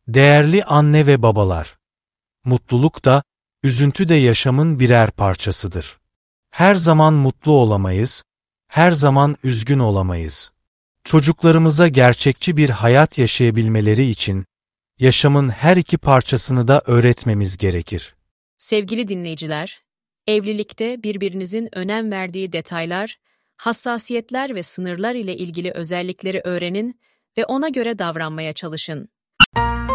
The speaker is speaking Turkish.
Değerli anne ve babalar, mutluluk da, üzüntü de yaşamın birer parçasıdır. Her zaman mutlu olamayız, her zaman üzgün olamayız. Çocuklarımıza gerçekçi bir hayat yaşayabilmeleri için, yaşamın her iki parçasını da öğretmemiz gerekir. Sevgili dinleyiciler, evlilikte birbirinizin önem verdiği detaylar, hassasiyetler ve sınırlar ile ilgili özellikleri öğrenin ve ona göre davranmaya çalışın.